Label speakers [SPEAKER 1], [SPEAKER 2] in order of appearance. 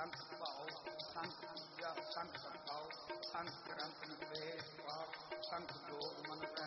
[SPEAKER 1] ਸੰਤ ਭਾਉ ਸੰਤ ਪੂਜਾ ਸੰਤ ਪ੍ਰਭਾਉ ਸੰਤ ਗ੍ਰੰਥ ਨਿਰਵੇਸ਼ ਪਾਪ ਸੰਤ ਜੋਗ ਮਨ